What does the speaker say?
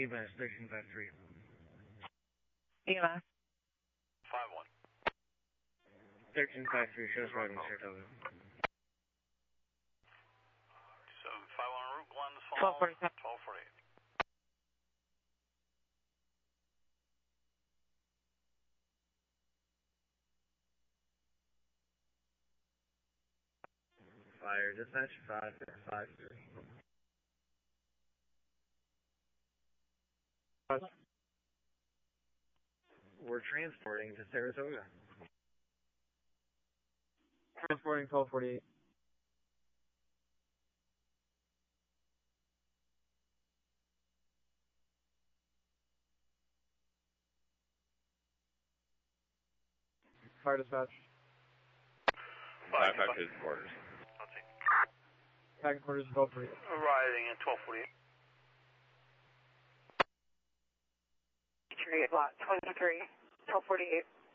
EMS 1353. EMS. 5-1. 1353, shows driving Saratoga. 751 on route, Glens Falls. 1247. 1248. Fire dispatch 553. We're transporting to Saratoga. Transporting 1248. Fire dispatch. Back to the quarters. Let's see. Packing quarters 1248. Arriving at 1248. 3 lot 23, 1248.